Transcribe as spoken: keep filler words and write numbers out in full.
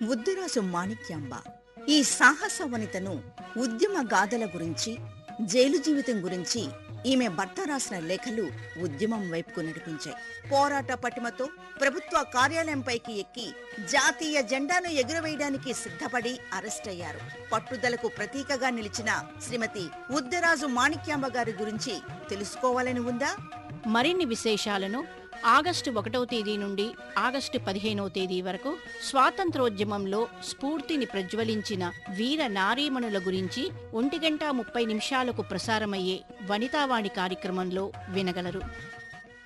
ఉద్దిరాజు మాణిక్యాంబ ఈ సాహస వనితను ఉద్యమ గాథల గురించి, జైలు జీవితం గురించి ఈమె భర్త రాసిన లేఖలు ఉద్యమం వైపుకు నడిపించాయి. పోరాట పటిమతో ప్రభుత్వ కార్యాలయంపైకి ఎక్కి జాతీయ జెండాను ఎగురవేయడానికి సిద్ధపడి అరెస్టయ్యారు. పట్టుదలకు ప్రతీకగా నిలిచిన శ్రీమతి ఉద్దిరాజు మాణిక్యాంబ గారి గురించి తెలుసుకోవాలని ఉందా? మరిన్ని విశేషాలను ఆగస్టు ఒకటవ తేదీ నుండి ఆగస్టు పదిహేనవ తేదీ వరకు స్వాతంత్రోద్యమంలో స్ఫూర్తిని ప్రజ్వలించిన వీర నారీమణుల గురించి ఒంటి గంట ముప్పై నిమిషాలకు ప్రసారమయ్యే వనితావాణి కార్యక్రమంలో వినగలరు.